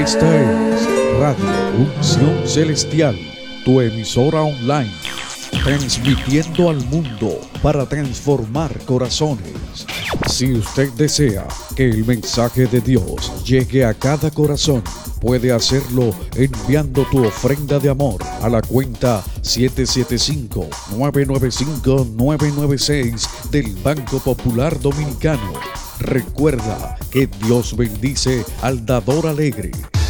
Esta es Radio Unción Celestial, tu emisora online, transmitiendo al mundo para transformar corazones. Si usted desea que el mensaje de Dios llegue a cada corazón, puede hacerlo enviando tu ofrenda de amor a la cuenta 775-995-996 del Banco Popular Dominicano. Recuerda que Dios bendice al dador alegre.